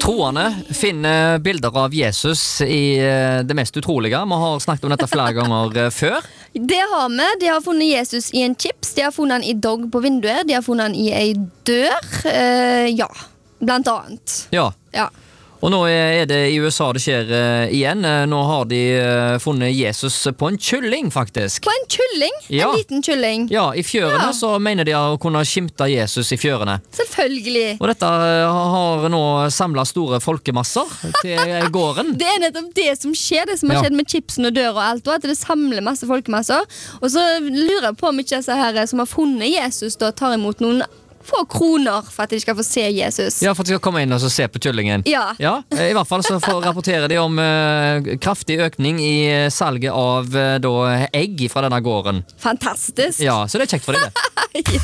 Troende finner bilder av Jesus i det mest utrolige. Vi har snakket om dette flere ganger før. Det har vi. De har funnet Jesus i en chips. De har funnet han i dog på vinduet. De har funnet han i en dør. Ja, blant annet. Ja. Ja. Og nå er det i USA det skjer igjen. Nå har de funnet Jesus på en kylling, faktisk. På en kylling? Ja. En liten kylling? Ja, i fjørene Ja. så mener de å kunne skimte Jesus i fjørene. Selvfølgelig. Og dette har nå samlet store folkemasser til gården. Det er nettopp det som skjer, det som har Ja. skjedd med chipsen og døra og alt, og at det samler masse folkemasser. Og så lurer jeg på om ikke disse her som har funnet Jesus da tar imot noen få kroner for at de skal få se Jesus. Ja, for at de skal komme inn og så se på kyllingen. Ja. Ja, i hvert fall så rapporterer de om kraftig økning i salget av da, egg fra denne gården. Fantastisk. Ja, så det er kjekt for dem det. Ja.